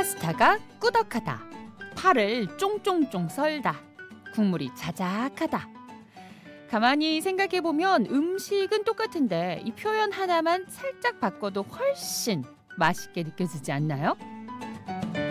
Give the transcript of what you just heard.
파스타가 꾸덕하다. 파를 쫑쫑쫑 썰다. 국물이 자작하다. 가만히 생각해보면 음식은 똑같은데 이 표현 하나만 살짝 바꿔도 훨씬 맛있게 느껴지지 않나요?